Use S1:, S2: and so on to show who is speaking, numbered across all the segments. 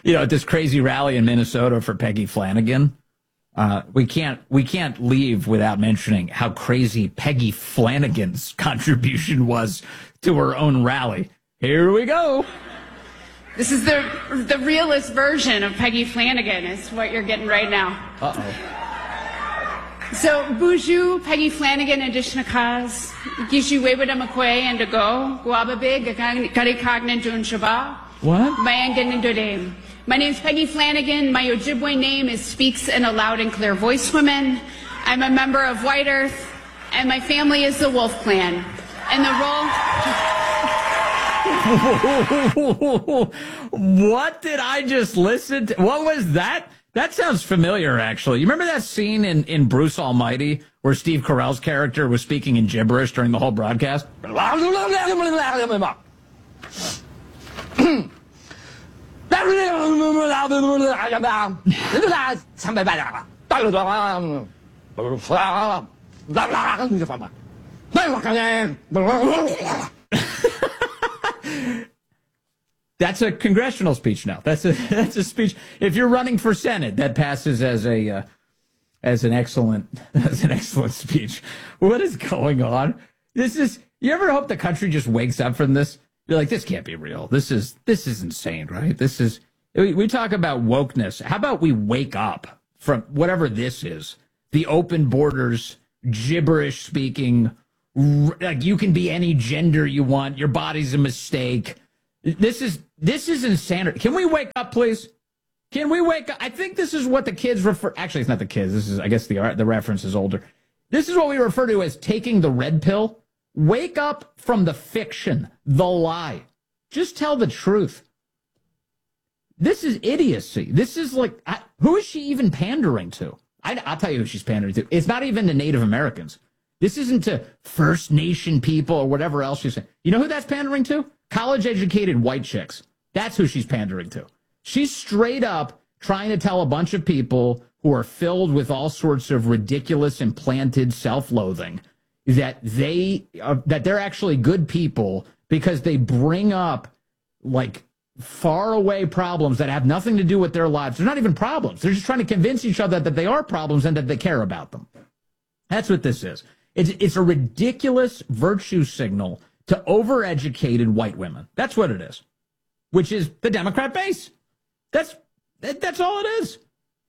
S1: At this crazy rally in Minnesota for Peggy Flanagan. We can't leave without mentioning how crazy Peggy Flanagan's contribution was to her own rally. Here we go.
S2: This is the realest version of Peggy Flanagan is what you're getting right now.
S1: Uh-oh.
S2: So, Buju, Peggy Flanagan, addition kaz, Gishu Webada McQuay and Go, Guababig, Karikagnan Jun Shaba.
S1: What?
S2: My name's Peggy Flanagan. My Ojibwe name is Speaks in a Loud and Clear Voice Woman. I'm a member of White Earth, and my family is the Wolf Clan. And
S1: the role... What did I just listen to? What was that? That sounds familiar, actually. You remember that scene in Bruce Almighty where Steve Carell's character was speaking in gibberish during the whole broadcast? That's a congressional speech now. That's a speech. If you're running for Senate, that passes as an excellent speech. What is going on? You ever hope the country just wakes up from this? You're like, this can't be real. This is insane, right? We talk about wokeness. How about we wake up from whatever this is? The open borders, gibberish speaking, like you can be any gender you want. Your body's a mistake. This is insanity. Can we wake up, please? Can we wake up? I think this is what the kids refer. Actually, it's not the kids. I guess the reference is older. This is what we refer to as taking the red pill. Wake up from the fiction, the lie. Just tell the truth. This is idiocy. This is like, who is she even pandering to? I'll tell you who she's pandering to. It's not even to Native Americans. This isn't to First Nation people or whatever else she's saying. You know who that's pandering to? College-educated white chicks. That's who she's pandering to. She's straight up trying to tell a bunch of people who are filled with all sorts of ridiculous implanted self-loathing that they're actually good people because they bring up like far away problems that have nothing to do with their lives. They're not even problems. They're just trying to convince each other that they are problems and that they care about them. That's what this is. It's a ridiculous virtue signal to overeducated white women. That's what it is, which is the Democrat base. That's all it is.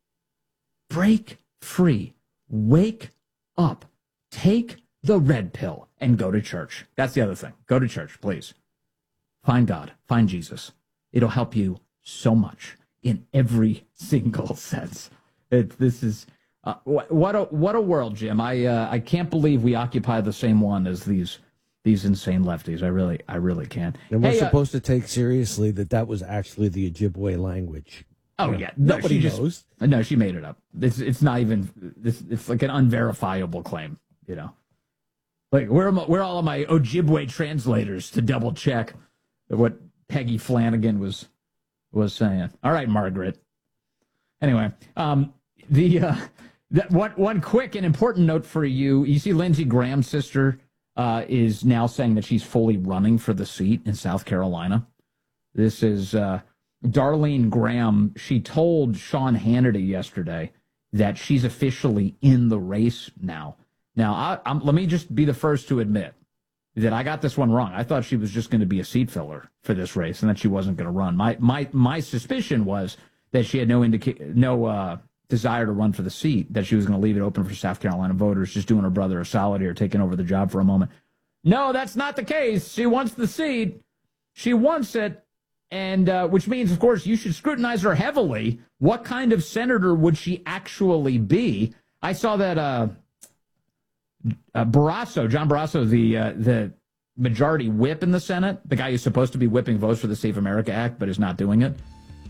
S1: Break free. Wake up. Take the red pill and go to church. That's the other thing. Go to church, please. Find God. Find Jesus. It'll help you so much in every single sense. This is what a world, Jim. I can't believe we occupy the same one as these insane lefties. I really can't.
S3: And we're supposed to take seriously that was actually the Ojibwe language.
S1: Oh yeah, nobody knows. No, she made it up. It's not even. It's like an unverifiable claim. Like where are all of my Ojibwe translators to double check what Peggy Flanagan was saying? All right, Margaret. Anyway, one quick and important note for you. You see, Lindsey Graham's sister is now saying that she's fully running for the seat in South Carolina. This is Darlene Graham. She told Sean Hannity yesterday that she's officially in the race now. Now, let me just be the first to admit that I got this one wrong. I thought she was just going to be a seat filler for this race and that she wasn't going to run. My suspicion was that she had no desire to run for the seat, that she was going to leave it open for South Carolina voters, just doing her brother a solid here, taking over the job for a moment. No, that's not the case. She wants the seat. She wants it, and which means, of course, you should scrutinize her heavily. What kind of senator would she actually be? I saw that John Barrasso, the majority whip in the Senate, the guy who's supposed to be whipping votes for the Save America Act but is not doing it,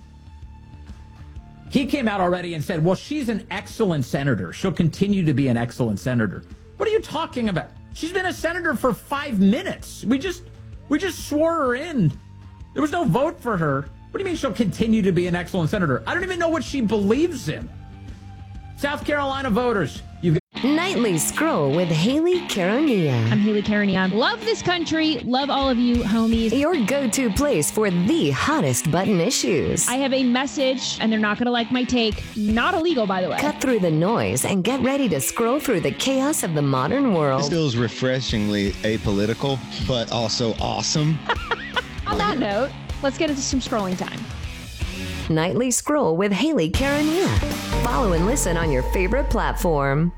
S1: he came out already and said, well, she's an excellent senator. She'll continue to be an excellent senator. What are you talking about? She's been a senator for 5 minutes. We just swore her in. There was no vote for her. What do you mean she'll continue to be an excellent senator? I don't even know what she believes in. South Carolina voters, you've
S4: Nightly Scroll with Haley Caronia.
S5: I'm Haley Caronia. Love this country. Love all of you, homies.
S4: Your go-to place for the hottest button issues.
S5: I have a message, and they're not going to like my take. Not illegal, by the way.
S4: Cut through the noise and get ready to scroll through the chaos of the modern world.
S6: This feels refreshingly apolitical, but also awesome.
S5: On that note, let's get into some scrolling time.
S4: Nightly Scroll with Haley Caronia. Follow and listen on your favorite platform.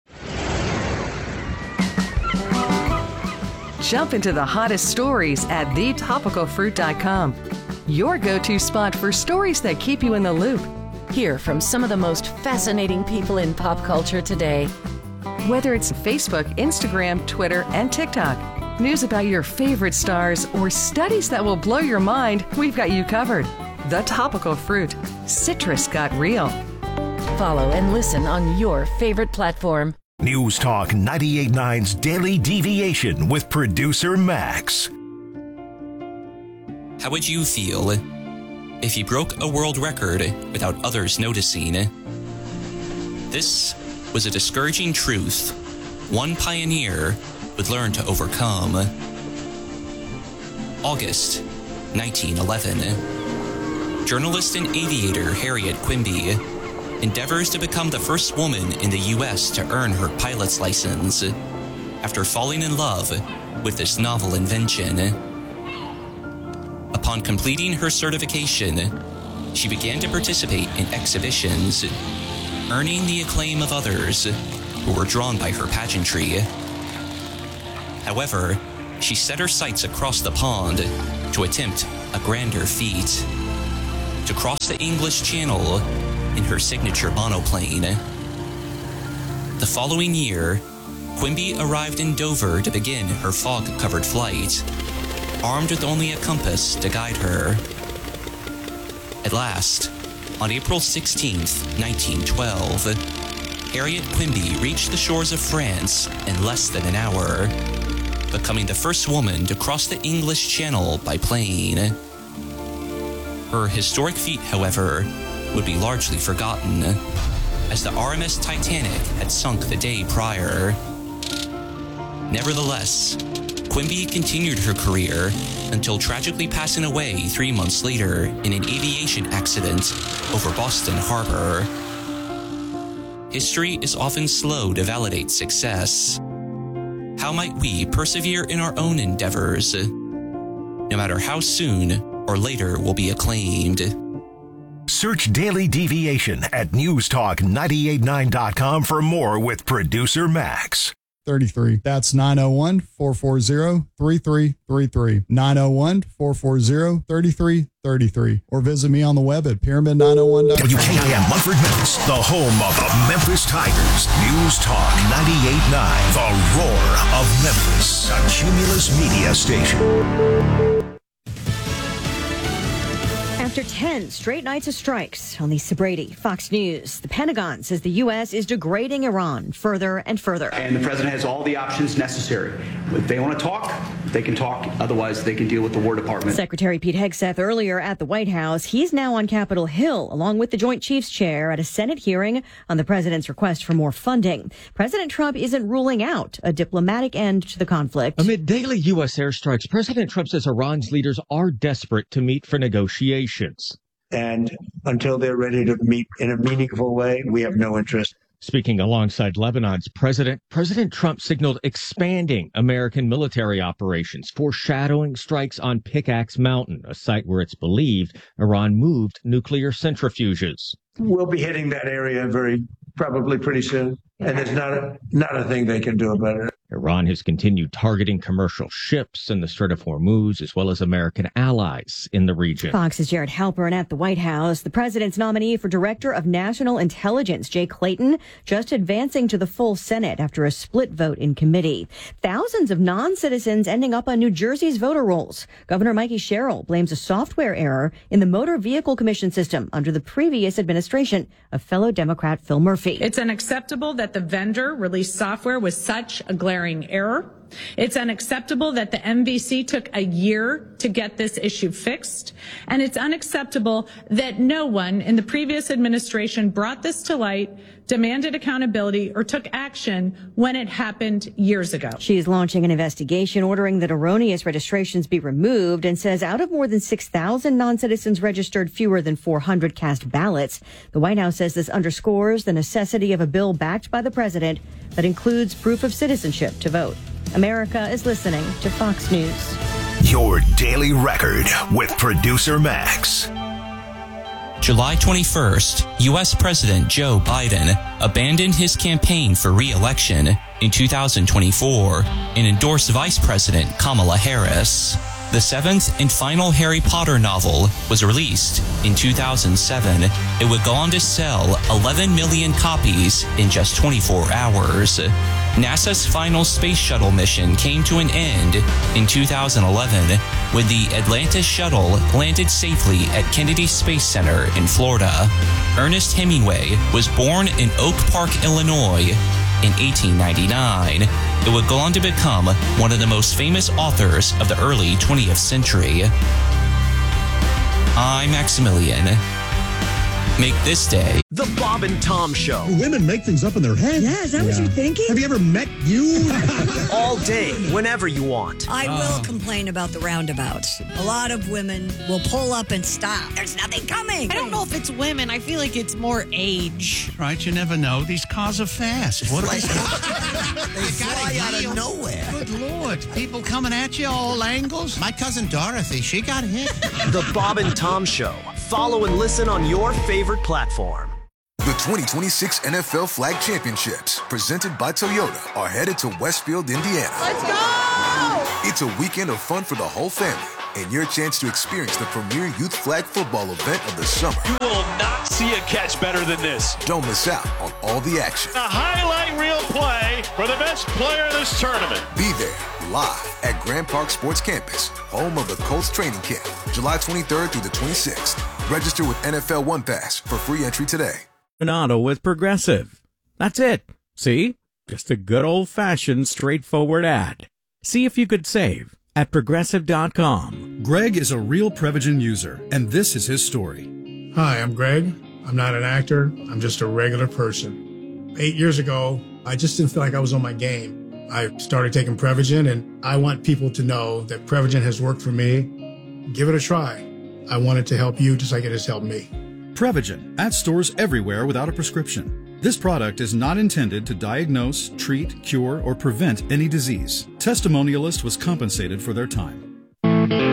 S7: Jump into the hottest stories at thetopicalfruit.com. Your go-to spot for stories that keep you in the loop.
S8: Hear from some of the most fascinating people in pop culture today.
S7: Whether it's Facebook, Instagram, Twitter, and TikTok, news about your favorite stars, or studies that will blow your mind, we've got you covered. The Topical Fruit. Citrus got real.
S8: Follow and listen on your favorite platform.
S9: News Talk 98.9's Daily Deviation with producer Max.
S10: How would you feel if you broke a world record without others noticing? This was a discouraging truth one pioneer would learn to overcome. August 1911. Journalist and aviator Harriet Quimby endeavors to become the first woman in the U.S. to earn her pilot's license after falling in love with this novel invention. Upon completing her certification, she began to participate in exhibitions, earning the acclaim of others who were drawn by her pageantry. However, she set her sights across the pond to attempt a grander feat: to cross the English Channel in her signature monoplane. The following year, Quimby arrived in Dover to begin her fog-covered flight, armed with only a compass to guide her. At last, on April 16th, 1912, Harriet Quimby reached the shores of France in less than an hour, becoming the first woman to cross the English Channel by plane. Her historic feat, however, would be largely forgotten, as the RMS Titanic had sunk the day prior. Nevertheless, Quimby continued her career until tragically passing away 3 months later in an aviation accident over Boston Harbor. History is often slow to validate success. How might we persevere in our own endeavors, no matter how soon or later we'll be acclaimed?
S9: Search Daily Deviation at newstalk989.com for more with producer Max.
S11: 33. That's 901-440-3333. 901-440-3333. Or visit me on the web at pyramid901.com.
S9: WKIM Munford, Memphis, the home of the Memphis Tigers. News Talk 98.9, the roar of Memphis, a Cumulus media station.
S12: After 10 straight nights of strikes on the Brady, Fox News, the Pentagon says the U.S. is degrading Iran further and further.
S13: And the president has all the options necessary. If they want to talk, they can talk. Otherwise, they can deal with the War Department.
S12: Secretary Pete Hegseth earlier at the White House. He's now on Capitol Hill, along with the Joint Chiefs chair at a Senate hearing on the president's request for more funding. President Trump isn't ruling out a diplomatic end to the conflict.
S14: Amid daily U.S. airstrikes, President Trump says Iran's leaders are desperate to meet for negotiations.
S15: And until they're ready to meet in a meaningful way, we have no interest.
S14: Speaking alongside Lebanon's president, President Trump signaled expanding American military operations, foreshadowing strikes on Pickaxe Mountain, a site where it's believed Iran moved nuclear centrifuges.
S15: We'll be hitting that area probably pretty soon, and there's not a thing they can do about it.
S14: Iran has continued targeting commercial ships in the Strait of Hormuz, as well as American allies in the region.
S12: Fox's Jared Halpern at the White House. The president's nominee for Director of National Intelligence, Jay Clayton, just advancing to the full Senate after a split vote in committee. Thousands of non-citizens ending up on New Jersey's voter rolls. Governor Mikey Sherrill blames a software error in the Motor Vehicle Commission system under the previous administration of fellow Democrat Phil Murphy.
S16: It's unacceptable that the vendor released software with such a glaring error. It's unacceptable that the MVC took a year to get this issue fixed, and it's unacceptable that no one in the previous administration brought this to light, demanded accountability, or took action when it happened years ago.
S12: She is launching an investigation ordering that erroneous registrations be removed and says out of more than 6,000 non-citizens registered, fewer than 400 cast ballots. The White House says this underscores the necessity of a bill backed by the president that includes proof of citizenship to vote. America is listening to Fox News.
S9: Your daily record with producer Max.
S10: July 21st, U.S. President Joe Biden abandoned his campaign for re-election in 2024 and endorsed Vice President Kamala Harris. The seventh and final Harry Potter novel was released in 2007. It would go on to sell 11 million copies in just 24 hours. NASA's final space shuttle mission came to an end in 2011 when the Atlantis shuttle landed safely at Kennedy Space Center in Florida. Ernest Hemingway was born in Oak Park, Illinois in 1899. It would go on to become one of the most famous authors of the early 20th century. I'm Maximilian. Make this day
S17: The Bob and Tom Show.
S18: Women make things up in their head.
S19: Yeah, is that what you're thinking?
S18: Have you ever met you?
S17: All day, whenever you want.
S19: I will complain about the roundabouts. A lot of women will pull up and stop. There's nothing coming.
S20: I don't know if it's women. I feel like it's more age.
S21: Right, you never know. These cars are fast. What are they?
S22: They fly out of nowhere.
S21: Good Lord. People coming at you all angles. My cousin Dorothy, she got hit.
S17: The Bob and Tom Show. Follow and listen on your favorite platform.
S23: The 2026 NFL Flag Championships, presented by Toyota, are headed to Westfield, Indiana.
S24: Let's go!
S23: It's a weekend of fun for the whole family and your chance to experience the premier youth flag football event of the summer.
S25: You will not see a catch better than this.
S23: Don't miss out on all the action.
S25: A highlight reel play for the best player in this tournament.
S23: Be there live at Grand Park Sports Campus, home of the Colts training camp, July 23rd through the 26th. Register with NFL One Pass for free entry today.
S26: An auto with Progressive. That's it. See? Just a good old-fashioned, straightforward ad. See if you could save at Progressive.com.
S11: Greg is a real Prevagen user, and this is his story.
S27: Hi, I'm Greg. I'm not an actor. I'm just a regular person. 8 years ago, I just didn't feel like I was on my game. I started taking Prevagen, and I want people to know that Prevagen has worked for me. Give it a try. I want it to help you just like it has helped me.
S11: Prevagen, at stores everywhere without a prescription. This product is not intended to diagnose, treat, cure, or prevent any disease. Testimonialist was compensated for their time.